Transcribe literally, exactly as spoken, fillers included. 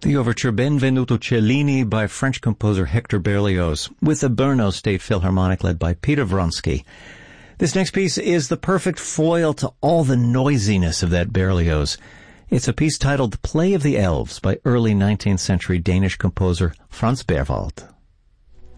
The overture Benvenuto Cellini by French composer Hector Berlioz, with the Brno State Philharmonic led by Peter Vronsky. This next piece is the perfect foil to all the noisiness of that Berlioz. It's a piece titled Play of the Elves by early nineteenth century Danish composer Franz Berwald.